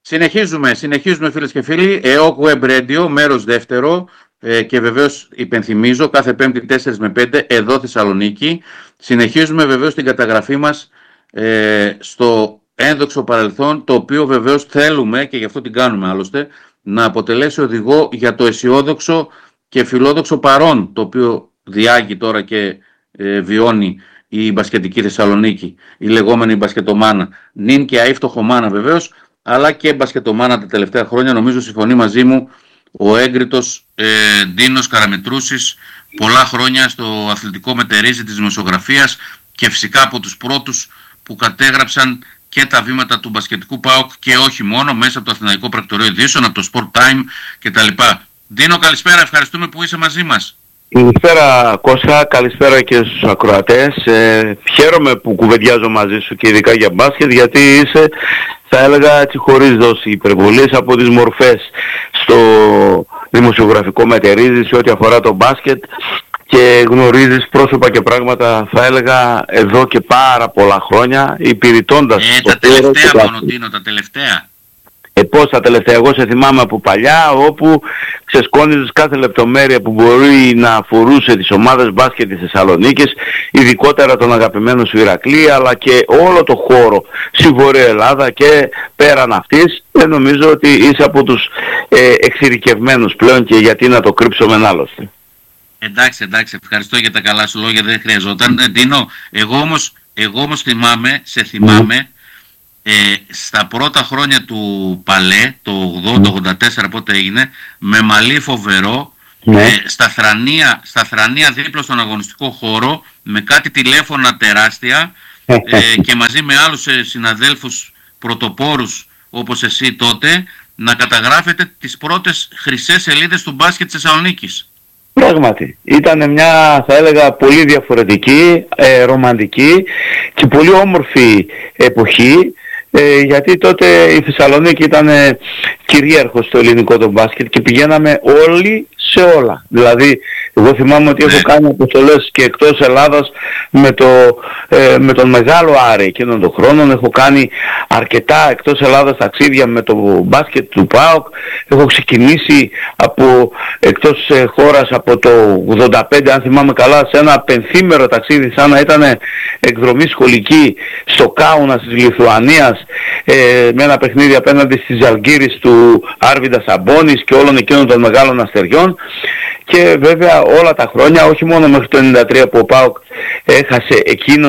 Συνεχίζουμε φίλες και φίλοι. ΕΟΚ Web Radio, μέρος δεύτερο, και βεβαίως υπενθυμίζω κάθε Πέμπτη 4 με 5 εδώ Θεσσαλονίκη. Συνεχίζουμε βεβαίως την καταγραφή μας στο ένδοξο παρελθόν, το οποίο βεβαίως θέλουμε, και γι' αυτό την κάνουμε άλλωστε, να αποτελέσει οδηγό για το αισιόδοξο και φιλόδοξο παρόν, το οποίο διάγει τώρα και βιώνει η μπασκετική Θεσσαλονίκη, η λεγόμενη μπασκετομάνα. Νυν και αήφτωχομάνα βεβαίως, αλλά και μπασκετομάνα τα τελευταία χρόνια. Νομίζω συμφωνεί μαζί μου ο έγκριτος Ντίνος Καραμετρούσης, πολλά χρόνια στο αθλητικό μετερίζει της δημοσιογραφίας και φυσικά από τους πρώτους που κατέγραψαν και τα βήματα του μπασκετικού ΠΑΟΚ και όχι μόνο, μέσα από το Αθηναϊκό Πρακτορείο Ειδήσεων, από το Sport Time κτλ. Ντίνο, καλησπέρα, ευχαριστούμε που είσαι μαζί μας. Καλησπέρα Κώστα, καλησπέρα και στους ακροατές. Χαίρομαι που κουβεντιάζω μαζί σου και ειδικά για μπάσκετ, γιατί είσαι, θα έλεγα έτσι χωρίς δόση υπερβολής, από τις μορφές στο δημοσιογραφικό μετερίζει σε ό,τι αφορά το μπάσκετ και γνωρίζεις πρόσωπα και πράγματα, θα έλεγα, εδώ και πάρα πολλά χρόνια, υπηρετώντας τα τελευταία μόνο, Ντίνο, τα τελευταία. Πώς τα τελευταία, εγώ σε θυμάμαι από παλιά, όπου ξεσκόνιζες κάθε λεπτομέρεια που μπορεί να αφορούσε τις ομάδες μπάσκετ της Θεσσαλονίκης, ειδικότερα τον αγαπημένο σου Ηρακλή, αλλά και όλο το χώρο στη Βορεια Ελλάδα και πέραν αυτής. Νομίζω ότι είσαι από τους εξειδικευμένους πλέον, και γιατί να το κρύψουμε άλλωστε. Εντάξει, ευχαριστώ για τα καλά σου λόγια, δεν χρειαζόταν. Ντίνο, εγώ όμως θυμάμαι στα πρώτα χρόνια του Παλέ, το 80-84 πότε έγινε, με μαλλί φοβερό, στα Θρανία δίπλα στον αγωνιστικό χώρο, με κάτι τηλέφωνα τεράστια και μαζί με άλλους συναδέλφους πρωτοπόρους όπως εσύ τότε, να καταγράφετε τις πρώτες χρυσές σελίδες του μπάσκετ της Θεσσαλονίκης. Πράγματι, ήταν μια, θα έλεγα, πολύ διαφορετική, ρομαντική και πολύ όμορφη εποχή, γιατί τότε η Θεσσαλονίκη ήταν κυρίαρχος στο ελληνικό το μπάσκετ και πηγαίναμε όλοι σε όλα. Δηλαδή, εγώ θυμάμαι ότι έχω κάνει αποστολές και εκτός Ελλάδας με τον μεγάλο Άρη εκείνων των χρόνων. Έχω κάνει αρκετά εκτός Ελλάδας ταξίδια με το μπάσκετ του ΠΑΟΚ. Έχω ξεκινήσει από εκτός χώρας από το 85, αν θυμάμαι καλά, σε ένα πενθήμερο ταξίδι, σαν να ήταν εκδρομή σχολική στο Κάουνας της Λιθουανίας, με ένα παιχνίδι απέναντι στις Ζαλγκίρις του Άρβιντα Σαμπόνης και όλων εκείνων των μεγάλων αστεριών. Και βέβαια όλα τα χρόνια, όχι μόνο μέχρι το 1993 που ο ΠΑΟΚ έχασε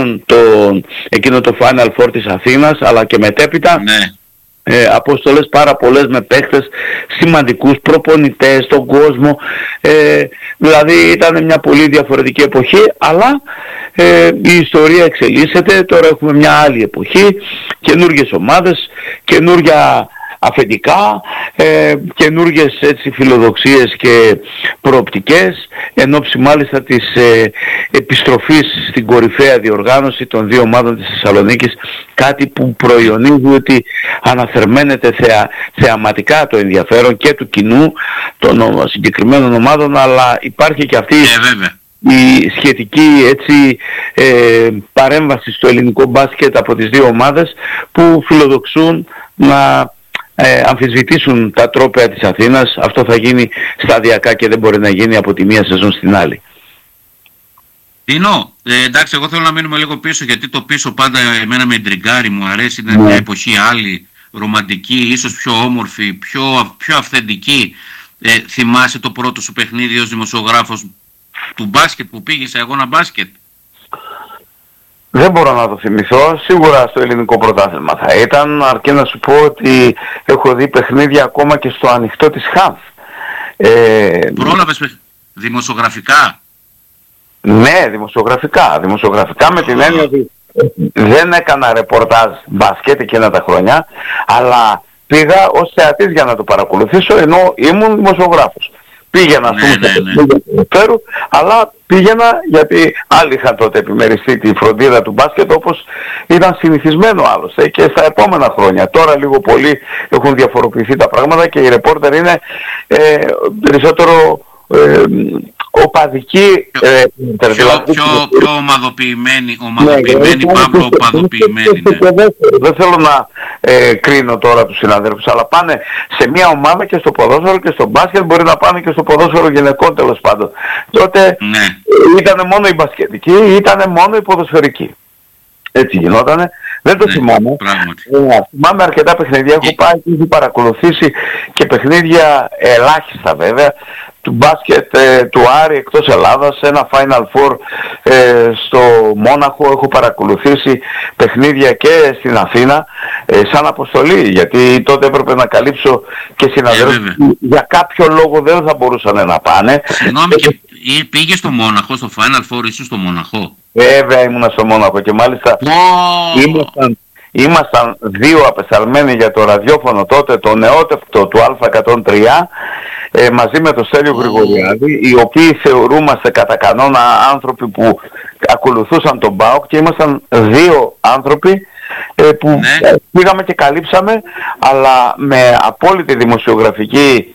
εκείνο το Final Four της Αθήνας, αλλά και μετέπειτα αποστολές πάρα πολλές με παίχτες σημαντικούς, προπονητές στον κόσμο. Δηλαδή ήταν μια πολύ διαφορετική εποχή, αλλά η ιστορία εξελίσσεται. Τώρα έχουμε μια άλλη εποχή, καινούργιες ομάδες, καινούργια αφεντικά, καινούργιες έτσι φιλοδοξίες και προοπτικές, εν ώψη μάλιστα της επιστροφής στην κορυφαία διοργάνωση των δύο ομάδων της Θεσσαλονίκης, κάτι που προϊονίζει ότι αναθερμαίνεται θεαματικά το ενδιαφέρον και του κοινού των συγκεκριμένων ομάδων, αλλά υπάρχει και αυτή η σχετική έτσι παρέμβαση στο ελληνικό μπάσκετ από τις δύο ομάδες που φιλοδοξούν να αμφισβητήσουν τα τρόπαια της Αθήνας. Αυτό θα γίνει σταδιακά και δεν μπορεί να γίνει από τη μία σεζόν στην άλλη. Ντίνο, εντάξει, εγώ θέλω να μείνουμε λίγο πίσω, γιατί το πίσω πάντα εμένα με εντριγκάρει, μου αρέσει, είναι μια εποχή άλλη, ρομαντική, ίσως πιο όμορφη, πιο αυθεντική. Θυμάσαι το πρώτο σου παιχνίδι ως δημοσιογράφος του μπάσκετ που πήγε σε αγώνα μπάσκετ? Δεν μπορώ να το θυμηθώ. Σίγουρα στο ελληνικό πρωτάθλημα θα ήταν, αρκεί να σου πω ότι έχω δει παιχνίδια ακόμα και στο ανοιχτό της ΧΑΜ. Πρόλαβες δημοσιογραφικά? Ναι, δημοσιογραφικά με την έννοια ότι δεν έκανα ρεπορτάζ μπάσκετ εκείνα τα χρόνια, αλλά πήγα ως θεατής για να το παρακολουθήσω, ενώ ήμουν δημοσιογράφος. Πήγαινα αλλά πήγαινα γιατί άλλοι είχαν τότε επιμεριστεί τη φροντίδα του μπάσκετ, όπως ήταν συνηθισμένο άλλωστε και στα επόμενα χρόνια. Τώρα λίγο πολύ έχουν διαφοροποιηθεί τα πράγματα και οι ρεπόρτερ είναι περισσότερο οπαδική πιο ομαδοποιημένη Παύλο, οπαδοποιημένη. Δεν θέλω να κρίνω τώρα τους συναδέλφους, αλλά πάνε σε μια ομάδα και στο ποδόσφαιρο και στο μπάσκετ, μπορεί να πάνε και στο ποδόσφαιρο γυναικών τέλος πάντων. Τότε ήταν μόνο η μπασκετική, ήταν μόνο η ποδοσφαιρική. Έτσι γινότανε. Δεν το θυμάμαι. Θυμάμαι αρκετά παιχνίδια. Έχω πάει και έχω παρακολουθήσει και παιχνίδια ελάχιστα βέβαια του μπάσκετ του Άρη εκτός Ελλάδας, ένα Final Four στο Μόναχο. Έχω παρακολουθήσει παιχνίδια και στην Αθήνα σαν αποστολή, γιατί τότε έπρεπε να καλύψω και συναδέλφους για κάποιο λόγο δεν θα μπορούσαν να πάνε. Συγγνώμη, και πήγε στο Μόναχο, στο Final Four, ήσουν στο Μοναχό? Βέβαια ήμουνα στο Μόναχο και μάλιστα ήμασταν δύο απεσταλμένοι για το ραδιόφωνο τότε, το νεότευτο του Α103, μαζί με τον Στέλιο Γρηγοριάδη, οι οποίοι θεωρούμαστε κατά κανόνα άνθρωποι που ακολουθούσαν τον ΠΑΟΚ, και ήμασταν δύο άνθρωποι που πήγαμε και καλύψαμε, αλλά με απόλυτη δημοσιογραφική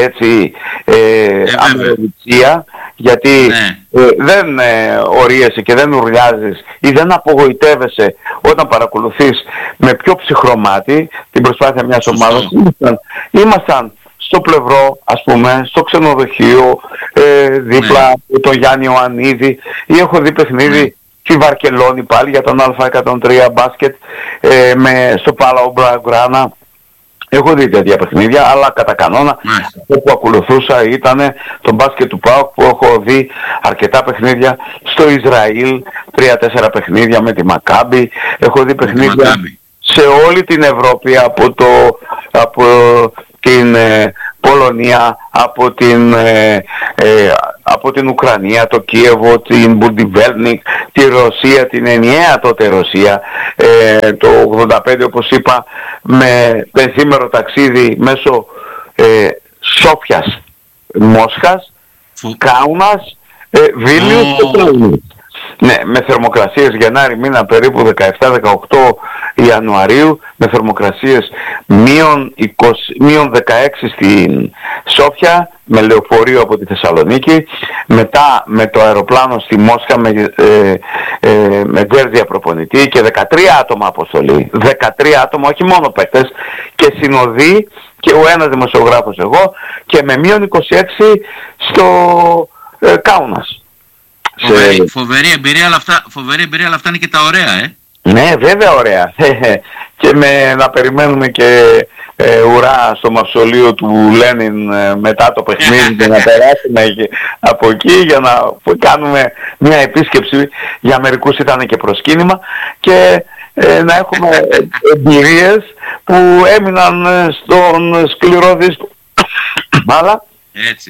αμεροληψία, γιατί δεν ορίεσαι και δεν ουρλιάζεις ή δεν απογοητεύεσαι όταν παρακολουθείς με πιο ψυχρό μάτι την προσπάθεια μιας ομάδας. Ήμασταν στο πλευρό, ας πούμε, στο ξενοδοχείο, δίπλα από τον Γιάννη Ιωαννίδη, ή έχω δει παιχνίδι στη Βαρκελόνη πάλι για τον Α103 μπάσκετ, στο Παλάο Μπλαγκράνα. Έχω δει τέτοια παιχνίδια, αλλά κατά κανόνα αυτό που ακολουθούσα ήταν το μπάσκετ του ΠΑΟΚ, που έχω δει αρκετά παιχνίδια στο Ισραήλ, 3-4 παιχνίδια με τη Μακάμπι. Έχω δει παιχνίδια σε όλη την Ευρώπη, από την Πολωνία, από την Ουκρανία, το Κίεβο, την Μπουντιβέλνικ, τη Ρωσία, την ενιαία τότε Ρωσία, το 85 όπως είπα, με πενθήμερο ταξίδι μέσω Σόφιας, Μόσχας, Κάουνας, Βίλνιους και Κάουνας. Ναι, με θερμοκρασίες Γενάρη μήνα περίπου 17-18 Ιανουαρίου, με θερμοκρασίες -16 στην Σόφια, με λεωφορείο από τη Θεσσαλονίκη, μετά με το αεροπλάνο στη Μόσχα με γκέρδια προπονητή και 13 άτομα αποστολή. 13 άτομα, όχι μόνο παίκτες, και συνοδοί, και ο ένας δημοσιογράφος εγώ, και με -26 στο Κάουνας. Φοβερή εμπειρία, αλλά αυτά είναι και τα ωραία, Ναι, βέβαια ωραία. Και να περιμένουμε και ουρά στο μαυσολείο του Λένιν μετά το παιχνίδι και να περάσουμε από εκεί για να κάνουμε μια επίσκεψη. Για μερικούς ήταν και προσκύνημα, και να έχουμε εμπειρίες που έμειναν στον σκληρό δίσκο. Αλλά έτσι.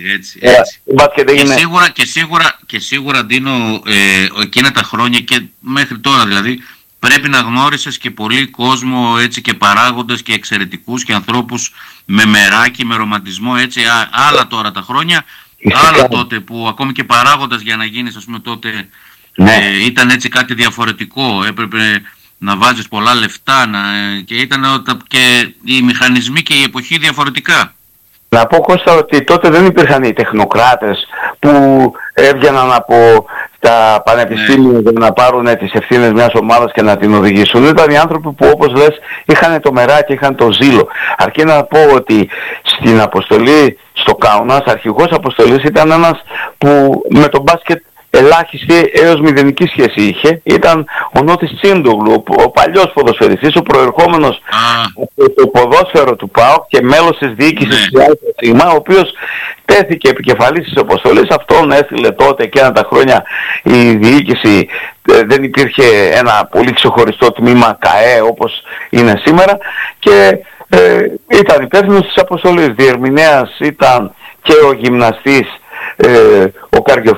Και σίγουρα Ντίνο, εκείνα τα χρόνια και μέχρι τώρα δηλαδή, πρέπει να γνώρισες και πολύ κόσμο, έτσι, και παράγοντες και εξαιρετικούς και ανθρώπους με μεράκι, με ρομαντισμό, έτσι, άλλα τώρα τα χρόνια, άλλα τότε που ακόμη και παράγοντας για να γίνεις, ας πούμε, τότε ήταν έτσι κάτι διαφορετικό, έπρεπε να βάζεις πολλά λεφτά και ήταν και οι μηχανισμοί και η εποχή διαφορετικά. Να πω, Κώστα, ότι τότε δεν υπήρχαν οι τεχνοκράτες που έβγαιναν από τα πανεπιστήμια για να πάρουν τις ευθύνες μιας ομάδας και να την οδηγήσουν. Ήταν οι άνθρωποι που, όπως λες, είχαν το μεράκι, είχαν το ζήλο. Αρκεί να πω ότι στην αποστολή στο Κάουνας, αρχηγός αποστολής ήταν ένας που με τον μπάσκετ ελάχιστη έως μηδενική σχέση είχε. Ήταν ο Νότης Τσίντογλου, ο παλιός ποδοσφαιριστής, ο προερχόμενος από το ποδόσφαιρο του ΠΑΟΚ και μέλος της διοίκησης του ΑΣ, ο οποίος τέθηκε επικεφαλής της αποστολής. Αυτόν έστειλε τότε εκείνα τα χρόνια η διοίκηση. Δεν υπήρχε ένα πολύ ξεχωριστό τμήμα ΚΑΕ όπως είναι σήμερα, και ήταν υπεύθυνος της αποστολής. Διερμηνέας ήταν και ο γυμναστής ο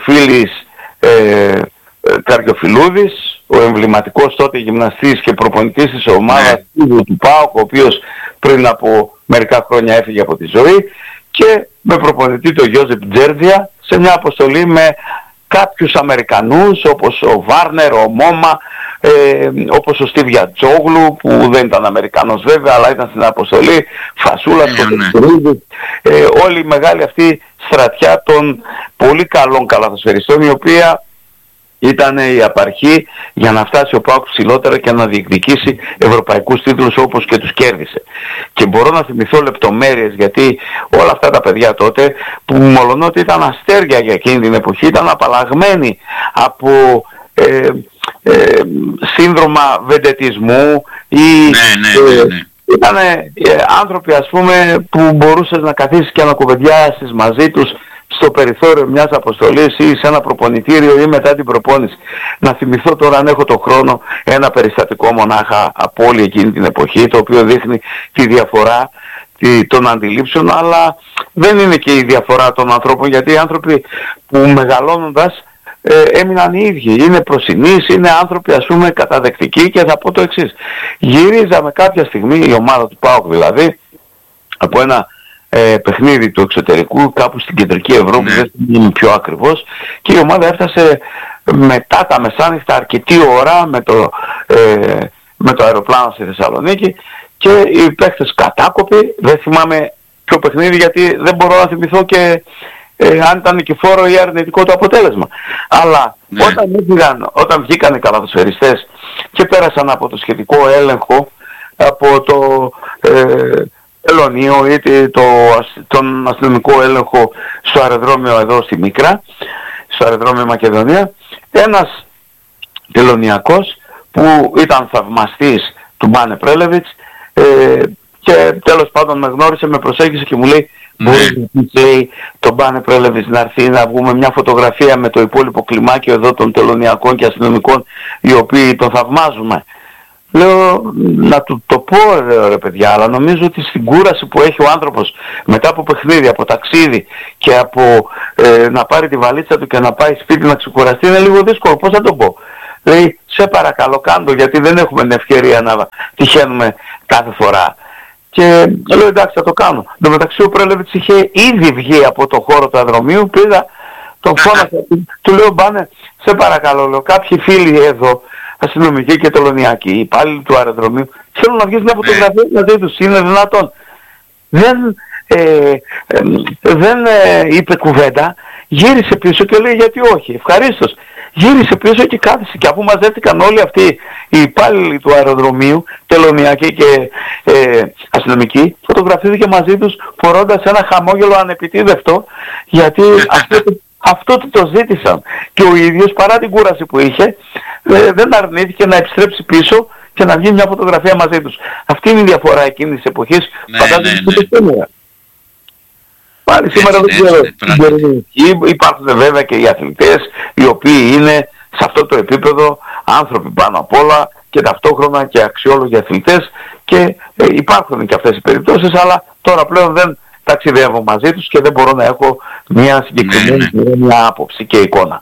Καριοφιλούδης, ο εμβληματικός τότε γυμναστής και προπονητής της ομάδας του ΠΑΟΚ, ο οποίος πριν από μερικά χρόνια έφυγε από τη ζωή, και με προπονητή τον Γιώζεπ Τζέρτζια, σε μια αποστολή με κάποιους Αμερικανούς όπως ο Βάρνερ, ο Μόμα, όπως ο Στίβια Τζόγλου, που δεν ήταν Αμερικανός βέβαια, αλλά ήταν στην αποστολή, Φασούλας, όλη η μεγάλη αυτή στρατιά των πολύ καλών καλαθοσφαιριστών, η οποία ήταν η απαρχή για να φτάσει ο ΠΑΟΚ ψηλότερα και να διεκδικήσει ευρωπαϊκούς τίτλους, όπως και τους κέρδισε. Και μπορώ να θυμηθώ λεπτομέρειες, γιατί όλα αυτά τα παιδιά τότε, που μολονότι ήταν αστέρια για εκείνη την εποχή, ήταν απαλλαγμένοι από σύνδρομα βεντετισμού ή ήταν άνθρωποι, ας πούμε, που μπορούσες να καθίσεις και να κουβεντιάσεις μαζί τους στο περιθώριο μιας αποστολής ή σε ένα προπονητήριο ή μετά την προπόνηση. Να θυμηθώ τώρα, αν έχω το χρόνο, ένα περιστατικό μονάχα από όλη εκείνη την εποχή, το οποίο δείχνει τη διαφορά των αντιλήψεων, αλλά δεν είναι και η διαφορά των ανθρώπων, γιατί οι άνθρωποι που μεγαλώνοντας έμειναν οι ίδιοι, είναι προσινείς, είναι άνθρωποι, ας πούμε, καταδεκτικοί. Και θα πω το εξής: γυρίζαμε κάποια στιγμή, η ομάδα του ΠΑΟΚ δηλαδή, από ένα παιχνίδι του εξωτερικού κάπου στην κεντρική Ευρώπη, δεν είναι πιο ακριβώς, και η ομάδα έφτασε μετά τα μεσάνυχτα αρκετή ώρα με το αεροπλάνο στη Θεσσαλονίκη, και οι παίχτες κατάκοποι, δεν θυμάμαι ποιο παιχνίδι, γιατί δεν μπορώ να θυμηθώ και αν ήταν νικηφόρο ή αρνητικό το αποτέλεσμα. Αλλά όταν βγήκαν οι καλαθοσφαιριστές και πέρασαν από το σχετικό έλεγχο, από το τελωνείο ή τον αστυνομικό έλεγχο στο αεροδρόμιο εδώ στη Μίκρα, στο αεροδρόμιο Μακεδονία, ένας τελωνιακός που ήταν θαυμαστής του Μπάνε Πρέλεβιτς, και τέλος πάντων με γνώρισε, με προσέγγισε και μου λέει: μπορεί τον Μπάνε Πρέλεβιτς να έρθει να βγούμε μια φωτογραφία με το υπόλοιπο κλιμάκιο εδώ των τελωνιακών και αστυνομικών, οι οποίοι τον θαυμάζουμε. Λέω, να του το πω ρε παιδιά, αλλά νομίζω ότι στην κούραση που έχει ο άνθρωπος μετά από παιχνίδι, από ταξίδι και από να πάρει τη βαλίτσα του και να πάει σπίτι να ξεκουραστεί, είναι λίγο δύσκολο. Πώς θα το πω? Λέει, σε παρακαλώ κάντο, γιατί δεν έχουμε την ευκαιρία να τυχαίνουμε κάθε φορά. Και λέω, εντάξει, θα το κάνω. Εν τω μεταξύ ο Πρέλεβιτς είχε ήδη βγει από το χώρο του αεροδρομίου, πήγα, τον φώνασα, του λέω: Μπάνε, σε παρακαλώ, λέω, κάποιοι φίλοι εδώ, αστυνομικοί και τελωνιακοί, οι υπάλληλοι του αεροδρομίου, θέλουν να βγεις μια φωτογραφία μαζί τους, είναι δυνατόν? Δεν είπε κουβέντα, γύρισε πίσω και λέει: γιατί όχι, ευχαρίστως. Γύρισε πίσω και κάθισε, και αφού μαζεύτηκαν όλοι αυτοί οι υπάλληλοι του αεροδρομίου, τελωνιακοί και αστυνομικοί, φωτογραφήθηκε μαζί τους φορώντας ένα χαμόγελο ανεπιτίδευτο, γιατί αυτό το ζήτησαν. Και ο ίδιος, παρά την κούραση που είχε, δεν αρνήθηκε να επιστρέψει πίσω και να βγει μια φωτογραφία μαζί τους. αυτή είναι η διαφορά εκείνης της εποχής. Φαντάζομαι ότι σήμερα. Πάλι σήμερα δεν ξέρω. Υπάρχουν βέβαια και οι αθλητές οι οποίοι είναι σε αυτό το επίπεδο άνθρωποι πάνω απ' όλα και ταυτόχρονα και αξιόλογοι αθλητές, και υπάρχουν και αυτές οι περιπτώσεις, αλλά τώρα πλέον δεν ταξιδεύω μαζί τους και δεν μπορώ να έχω μια συγκεκριμένη μια άποψη και εικόνα.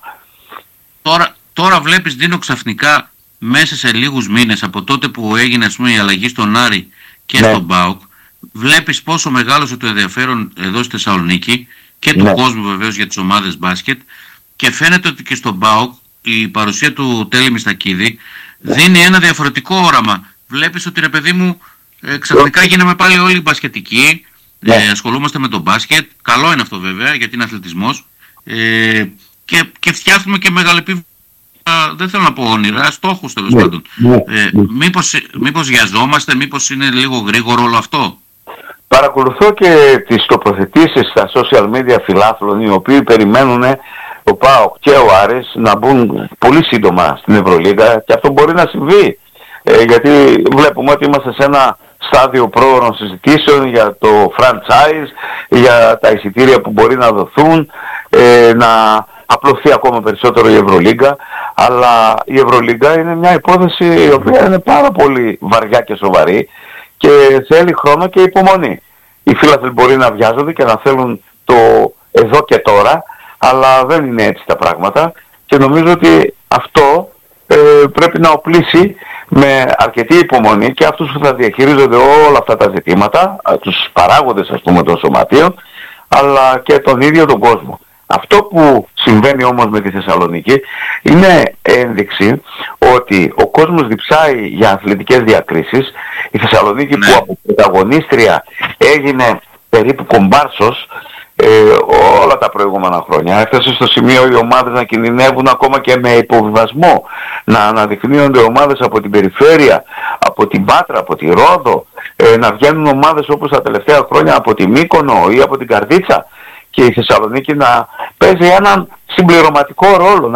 Τώρα βλέπεις, Ντίνο, ξαφνικά μέσα σε λίγους μήνες από τότε που έγινε, ας πούμε, η αλλαγή στον Άρη και στον ΠΑΟΚ, βλέπεις πόσο μεγάλωσε το ενδιαφέρον εδώ στη Θεσσαλονίκη και του κόσμου βεβαίως για τις ομάδες μπάσκετ, και φαίνεται ότι και στον ΠΑΟΚ η παρουσία του Τέλη Μιστακίδη δίνει ένα διαφορετικό όραμα. Βλέπεις ότι, ρε παιδί μου, ξαφνικά γίναμε πάλι όλοι μπασκετικοί, ασχολούμαστε με το μπάσκετ, καλό είναι αυτό βέβαια γιατί είναι αθλητισμός, και φτιάχνουμε και μεγαλεπίβολα, δεν θέλω να πω όνειρα, στόχους τέλος πάντων. Μήπως βιαζόμαστε, μήπως είναι λίγο γρήγορο όλο αυτό? Παρακολουθώ και τις τοποθετήσεις στα social media φιλάθλων, οι οποίοι περιμένουν ο ΠΑΟΚ και ο Άρης να μπουν πολύ σύντομα στην Ευρωλίγα, και αυτό μπορεί να συμβεί, γιατί βλέπουμε ότι είμαστε σε ένα στάδιο πρόωρων συζητήσεων για το franchise, για τα εισιτήρια που μπορεί να δοθούν, να απλωθεί ακόμα περισσότερο η Ευρωλίγκα. Αλλά η Ευρωλίγκα είναι μια υπόθεση η οποία είναι πάρα πολύ βαριά και σοβαρή και θέλει χρόνο και υπομονή. Οι φίλαθλοι μπορεί να βιάζονται και να θέλουν το εδώ και τώρα, αλλά δεν είναι έτσι τα πράγματα, και νομίζω ότι αυτό πρέπει να οπλίσει με αρκετή υπομονή και αυτούς που θα διαχειρίζονται όλα αυτά τα ζητήματα, τους παράγοντες, ας πούμε, των σωματείων, αλλά και τον ίδιο τον κόσμο. Αυτό που συμβαίνει όμως με τη Θεσσαλονίκη είναι ένδειξη ότι ο κόσμος διψάει για αθλητικές διακρίσεις. Η Θεσσαλονίκη που από πρωταγωνίστρια έγινε περίπου κομπάρσος όλα τα προηγούμενα χρόνια. Έφτασε στο σημείο οι ομάδες να κινδυνεύουν ακόμα και με υποβιβασμό, να αναδεικνύονται ομάδες από την περιφέρεια, από την Πάτρα, από τη Ρόδο, να βγαίνουν ομάδες όπως τα τελευταία χρόνια από τη Μύκονο ή από την Καρδίτσα, και η Θεσσαλονίκη να παίζει έναν συμπληρωματικό ρόλο,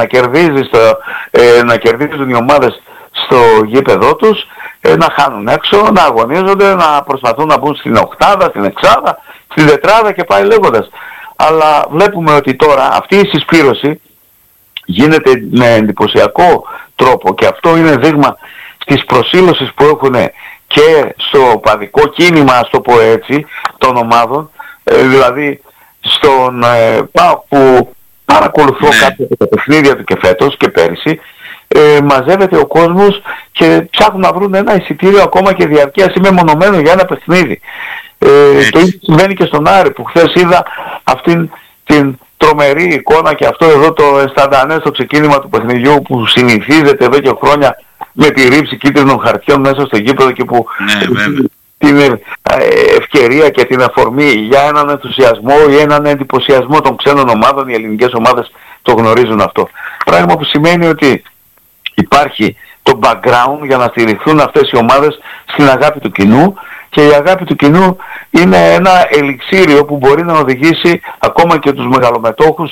να κερδίζουν οι ομάδες στο γήπεδό τους, να χάνουν έξω, να αγωνίζονται, να προσπαθούν να μπουν στην οκτάδα, στην εξάδα, στην τετράδα και πάει λέγοντας. Αλλά βλέπουμε ότι τώρα αυτή η συσπήρωση γίνεται με εντυπωσιακό τρόπο, και αυτό είναι δείγμα της προσήλωσης που έχουν και στο παδικό κίνημα, ας το πω έτσι, των ομάδων. Δηλαδή στον ΠΑΟΚ που παρακολουθώ κάποια από τα παιχνίδια του και φέτος και πέρυσι, μαζεύεται ο κόσμος και ψάχνουν να βρουν ένα εισιτήριο ακόμα και διαρκείας ή μεμονωμένο για ένα παιχνίδι. Το ίδιο συμβαίνει και στον Άρη, που χθες είδα αυτήν την τρομερή εικόνα, και αυτό εδώ το αισθαντανέ στο ξεκίνημα του παιχνιδιού που συνηθίζεται εδώ και χρόνια με τη ρήψη κίτρινων χαρτιών μέσα στο γήπεδο, και που την ευκαιρία και την αφορμή για έναν ενθουσιασμό ή έναν εντυπωσιασμό των ξένων ομάδων. Οι ελληνικές ομάδες το γνωρίζουν αυτό. Πράγμα που σημαίνει ότι υπάρχει το background για να στηριχθούν αυτές οι ομάδες στην αγάπη του κοινού, και η αγάπη του κοινού είναι ένα ελιξίριο που μπορεί να οδηγήσει ακόμα και τους μεγαλομετόχους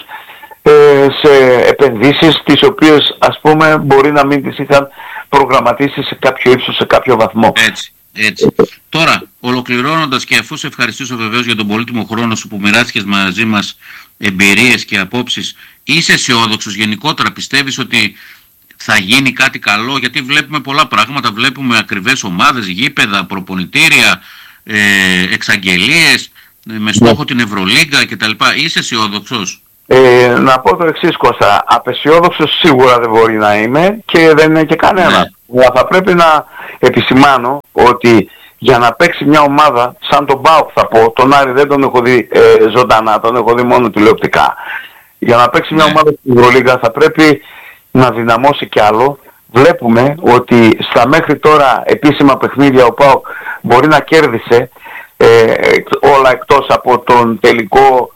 σε επενδύσεις τις οποίες, ας πούμε, μπορεί να μην τις είχαν προγραμματίσει σε κάποιο ύψος, σε κάποιο βαθμό. Έτσι. Τώρα, ολοκληρώνοντας, και αφού σε ευχαριστήσω βεβαίως για τον πολύτιμο χρόνο σου που μοιράστηκες μαζί μας εμπειρίες και απόψεις, είσαι αισιόδοξος γενικότερα? Πιστεύεις ότι θα γίνει κάτι καλό? Γιατί βλέπουμε πολλά πράγματα, βλέπουμε ακριβές ομάδες, γήπεδα, προπονητήρια, εξαγγελίες με στόχο την Ευρωλίγκα κτλ. Είσαι αισιόδοξος? Να πω το εξής, Κώστα. Απεσιόδοξος σίγουρα δεν μπορεί να είμαι, και δεν είναι και κανένα. Αλλά θα πρέπει να επισημάνω ότι για να παίξει μια ομάδα σαν τον ΠΑΟΚ, θα πω, τον Άρη δεν τον έχω δει ζωντανά, τον έχω δει μόνο τηλεοπτικά. Για να παίξει μια ομάδα στην Ευρωλίγκα θα πρέπει να δυναμώσει κι άλλο. Βλέπουμε ότι στα μέχρι τώρα επίσημα παιχνίδια ο ΠΑΟΚ μπορεί να κέρδισε όλα εκτός από τον τελικό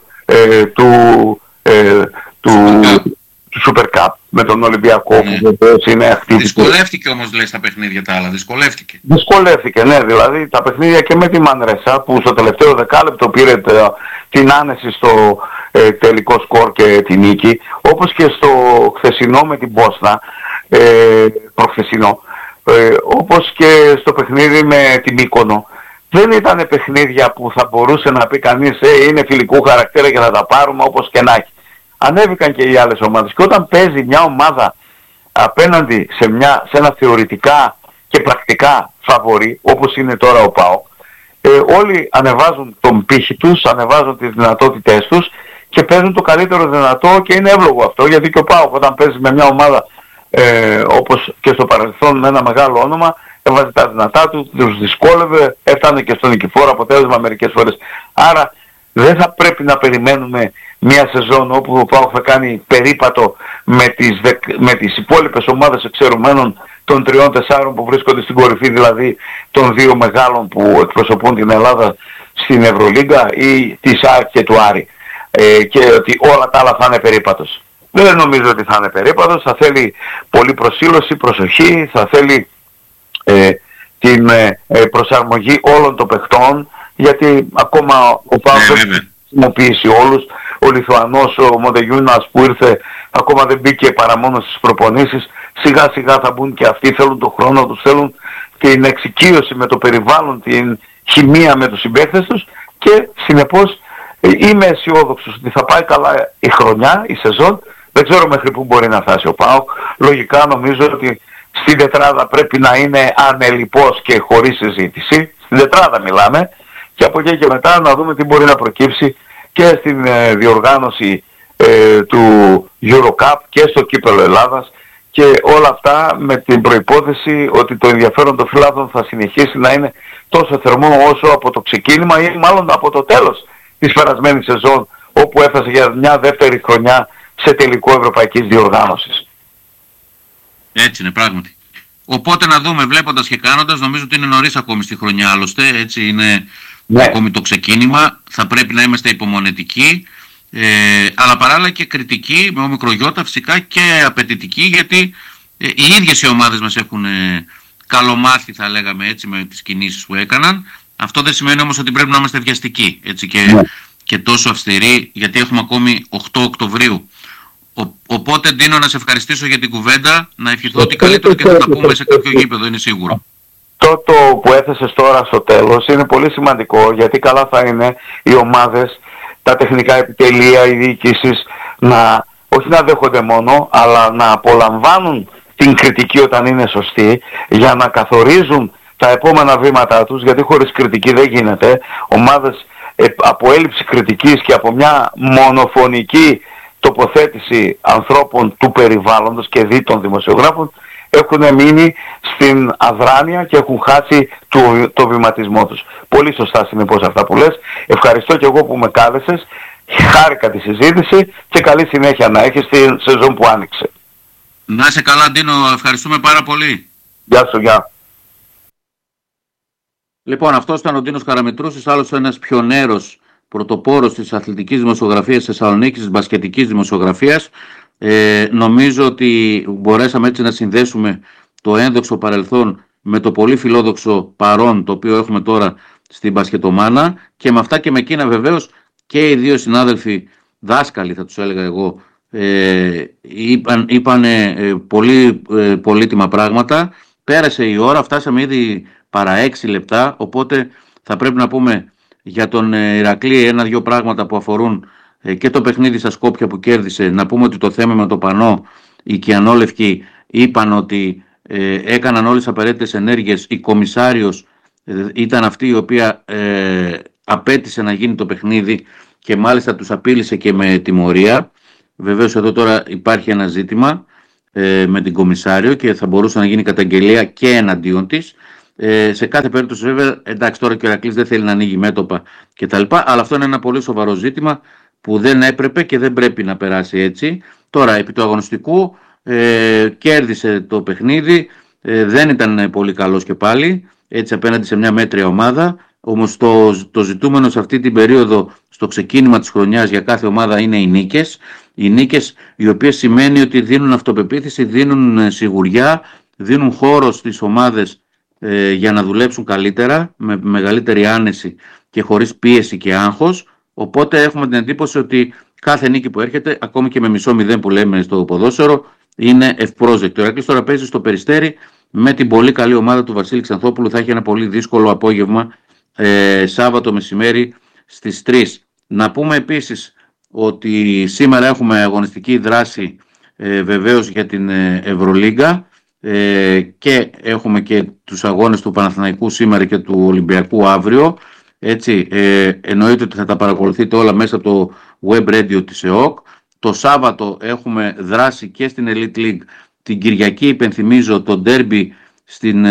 του Super Cup με τον Ολυμπιακό, που βεβαίως είναι ακτίβη. Δυσκολεύτηκε όμως, λέει, στα παιχνίδια τα άλλα, Δυσκολεύτηκε, ναι, δηλαδή τα παιχνίδια και με τη Μανρέσα, που στο τελευταίο δεκάλεπτο πήρε την άνεση στο τελικό σκορ και τη νίκη, όπως και στο χθεσινό με την Μπόσνα, προχθεσινό, όπως και στο παιχνίδι με την Μύκονο. Δεν ήταν παιχνίδια που θα μπορούσε να πει κανείς είναι φιλικού χαρακτήρα και θα τα πάρουμε όπως και να έχει. Ανέβηκαν και οι άλλες ομάδες, και όταν παίζει μια ομάδα απέναντι σε ένα θεωρητικά και πρακτικά φαβορί, όπως είναι τώρα ο ΠΑΟΚ, όλοι ανεβάζουν τον πύχη τους, ανεβάζουν τις δυνατότητές τους και παίζουν το καλύτερο δυνατό, και είναι εύλογο αυτό, γιατί και ο ΠΑΟΚ όταν παίζει με μια ομάδα όπως και στο παρελθόν με ένα μεγάλο όνομα, έβαζε τα δυνατά του, τους δυσκόλευε, έφτανε και στο νικηφόρο αποτέλεσμα μερικές φορές. Άρα δεν θα πρέπει να περιμένουμε μια σεζόν όπου ο ΠΑΟΚ θα κάνει περίπατο με τις υπόλοιπες ομάδες εξαιρουμένων των 3-4 που βρίσκονται στην κορυφή, δηλαδή των δύο μεγάλων που εκπροσωπούν την Ελλάδα στην Ευρωλίγκα, ή της ΑΕΚ και του Άρη, και ότι όλα τα άλλα θα είναι περίπατος. Δεν νομίζω ότι θα είναι περίπατος, θα θέλει πολλή προσήλωση, προσοχή, θα θέλει την προσαρμογή όλων των παιχτών, γιατί ακόμα ο ΠΑΟΚ δεν έχει χρησιμοποιήσει όλους. Ο Λιθουανός, ο Μοντεγιούνας που ήρθε, ακόμα δεν μπήκε παρά μόνο στις προπονήσεις. Σιγά σιγά θα μπουν και αυτοί, θέλουν τον χρόνο τους, θέλουν την εξοικείωση με το περιβάλλον, την χημεία με τους συμπαίκτες τους, και συνεπώς είμαι αισιόδοξος ότι θα πάει καλά η χρονιά, η σεζόν. Δεν ξέρω μέχρι πού μπορεί να φτάσει ο ΠΑΟΚ. Λογικά νομίζω ότι στην τετράδα πρέπει να είναι ανελιπώς και χωρίς συζήτηση. Στην τετράδα μιλάμε, και από εκεί και μετά να δούμε τι μπορεί να προκύψει και στην διοργάνωση του EuroCup και στο Κύπελλο Ελλάδας, και όλα αυτά με την προϋπόθεση ότι το ενδιαφέρον των φιλάθλων θα συνεχίσει να είναι τόσο θερμό όσο από το ξεκίνημα, ή μάλλον από το τέλος της περασμένης σεζόν, όπου έφτασε για μια δεύτερη χρονιά σε τελικό ευρωπαϊκής διοργάνωσης. Έτσι είναι πράγματι. Οπότε να δούμε, βλέποντας και κάνοντας, νομίζω ότι είναι νωρίς ακόμη στη χρονιά άλλωστε, έτσι είναι ακόμη το ξεκίνημα, θα πρέπει να είμαστε υπομονετικοί, αλλά παράλληλα και κριτικοί με ομικρογιώτα φυσικά και απαιτητικοί, γιατί οι ίδιες οι ομάδες μας έχουν καλομάθει, θα λέγαμε έτσι, με τις κινήσεις που έκαναν. Αυτό δεν σημαίνει όμως ότι πρέπει να είμαστε βιαστικοί, έτσι, και τόσο αυστηροί, γιατί έχουμε ακόμη 8 Οκτωβρίου. Οπότε, Ντίνο, να σε ευχαριστήσω για την κουβέντα, να ευχηθώ ότι καλύτερο και θα τα πούμε σε κάποιο γήπεδο, είναι σίγουρο. Το που έθεσες τώρα στο τέλος είναι πολύ σημαντικό, γιατί καλά θα είναι οι ομάδες, τα τεχνικά επιτελεία, οι διοικήσεις όχι να δέχονται μόνο, αλλά να απολαμβάνουν την κριτική όταν είναι σωστή, για να καθορίζουν τα επόμενα βήματά τους, γιατί χωρίς κριτική δεν γίνεται. Ομάδες από έλλειψη κριτικής και από μια μονοφωνική τοποθέτηση ανθρώπων του περιβάλλοντος και δι των δημοσιογράφων έχουν μείνει στην αδράνεια και έχουν χάσει το βηματισμό τους. Πολύ σωστά συνεπώς αυτά που λες. Ευχαριστώ και εγώ που με κάλεσες. Χάρηκα τη συζήτηση και καλή συνέχεια να έχεις στην σεζόν που άνοιξε. Να είσαι καλά, Ντίνο, ευχαριστούμε πάρα πολύ. Γεια σου, γεια. Λοιπόν, αυτός ήταν ο Ντίνος Καραμητρούσης, άλλος ένας πιονέρος, πρωτοπόρος της αθλητικής δημοσιογραφίας της Θεσσαλονίκης, της μπασκετικής δημοσιογραφίας. Νομίζω ότι μπορέσαμε έτσι να συνδέσουμε το ένδοξο παρελθόν με το πολύ φιλόδοξο παρόν, το οποίο έχουμε τώρα στην μπασκετομάνα, και με αυτά και με εκείνα βεβαίως και οι δύο συνάδελφοι δάσκαλοι, θα τους έλεγα εγώ, είπαν πολύ πολύτιμα πράγματα. Πέρασε η ώρα, φτάσαμε ήδη παρά 6 λεπτά, οπότε θα πρέπει να πούμε για τον Ηρακλή ένα-δυο πράγματα που αφορούν και το παιχνίδι στα Σκόπια που κέρδισε. Να πούμε ότι το θέμα με το Πανό, οι Κιανόλευκοι είπαν ότι έκαναν όλες τις απαραίτητες ενέργειες. Η Κομισάριος ήταν αυτή η οποία απέτησε να γίνει το παιχνίδι και μάλιστα τους απείλησε και με τιμωρία. Βεβαίως εδώ τώρα υπάρχει ένα ζήτημα με την Κομισάριο και θα μπορούσε να γίνει καταγγελία και εναντίον της. Σε κάθε περίπτωση βέβαια, εντάξει, τώρα και ο Ηρακλής δεν θέλει να ανοίγει μέτωπα κτλ. Αλλά αυτό είναι ένα πολύ σοβαρό ζήτημα που δεν έπρεπε και δεν πρέπει να περάσει έτσι. Τώρα επί του αγωνιστικού κέρδισε το παιχνίδι, δεν ήταν πολύ καλός και πάλι, έτσι απέναντι σε μια μέτρια ομάδα. Όμως το ζητούμενο σε αυτή την περίοδο, στο ξεκίνημα της χρονιάς για κάθε ομάδα, είναι οι νίκες. Οι νίκες οι οποίες σημαίνει ότι δίνουν αυτοπεποίθηση, δίνουν σιγουριά, δίνουν χώρο στις ομάδες για να δουλέψουν καλύτερα, με μεγαλύτερη άνεση και χωρίς πίεση και άγχος. Οπότε έχουμε την εντύπωση ότι κάθε νίκη που έρχεται, ακόμη και με μισό μηδέν που λέμε στο ποδόσφαιρο, είναι ευπρόσδεκτο. Ο Ηρακλής τώρα παίζει στο Περιστέρι με την πολύ καλή ομάδα του Βασίλη Ξανθόπουλου. Θα έχει ένα πολύ δύσκολο απόγευμα Σάββατο μεσημέρι στις 3. Να πούμε επίσης ότι σήμερα έχουμε αγωνιστική δράση βεβαίως για την Ευρωλίγκα και έχουμε και τους αγώνες του Παναθηναϊκού σήμερα και του Ολυμπιακού αύριο. Έτσι, εννοείται ότι θα τα παρακολουθείτε όλα μέσα από το web radio της ΕΟΚ. Το Σάββατο έχουμε δράση και στην Elite League. Την Κυριακή υπενθυμίζω το derby στην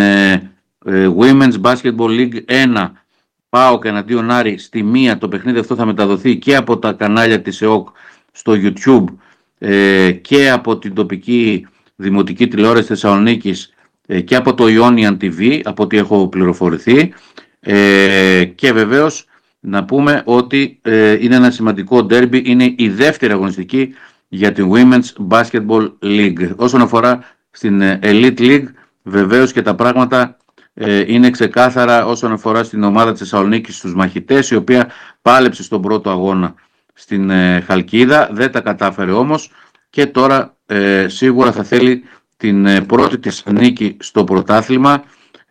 Women's Basketball League 1, ΠΑΟΚ εναντίον Άρη στη 1. Το παιχνίδι αυτό θα μεταδοθεί και από τα κανάλια της ΕΟΚ στο YouTube και από την τοπική δημοτική τηλεόραση Θεσσαλονίκης και από το Ionian TV, από ό,τι έχω πληροφορηθεί. Και βεβαίως να πούμε ότι είναι ένα σημαντικό derby, είναι η δεύτερη αγωνιστική για την Women's Basketball League. Όσον αφορά στην Elite League, βεβαίως και τα πράγματα είναι ξεκάθαρα όσον αφορά στην ομάδα της Θεσσαλονίκης, στους μαχητές, η οποία πάλεψε στον πρώτο αγώνα στην Χαλκίδα, δεν τα κατάφερε όμως και τώρα σίγουρα θα θέλει την πρώτη της νίκη στο πρωτάθλημα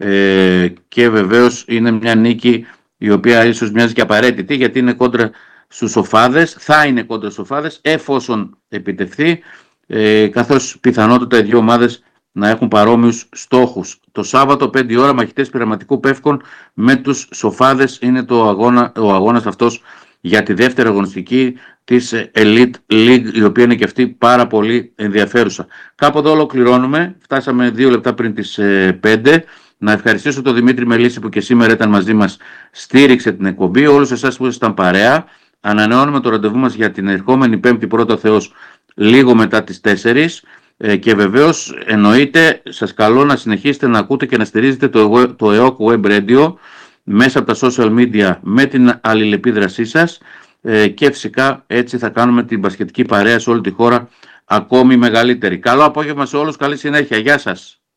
και βεβαίως είναι μια νίκη η οποία ίσως μοιάζει και απαραίτητη, γιατί είναι κόντρα στους Σοφάδες, θα είναι κόντρα στους Σοφάδες εφόσον επιτευχθεί, καθώς πιθανότητα οι δύο ομάδες να έχουν παρόμοιους στόχους. Το Σάββατο 5 ώρα μαχητές πειραματικού Πεύκων με τους Σοφάδες είναι ο αγώνας αυτός για τη δεύτερη αγωνιστική της Elite League, η οποία είναι και αυτή πάρα πολύ ενδιαφέρουσα. Κάπου εδώ ολοκληρώνουμε, φτάσαμε 2 λεπτά πριν τις 5. Να ευχαριστήσω τον Δημήτρη Μελίσση που και σήμερα ήταν μαζί μας, στήριξε την εκπομπή, όλους εσάς που ήσασταν παρέα. Ανανεώνουμε το ραντεβού μας για την ερχόμενη Πέμπτη, πρώτα Θεός, λίγο μετά τις 4. Και βεβαίως εννοείται, σας καλώ να συνεχίσετε να ακούτε και να στηρίζετε το ΕΟΚ Web Radio μέσα από τα social media με την αλληλεπίδρασή σας, και φυσικά έτσι θα κάνουμε την μπασκετική παρέα σε όλη τη χώρα ακόμη μεγαλύτερη. Καλό απόγευμα σε όλους, καλή συνέχεια, γεια σας.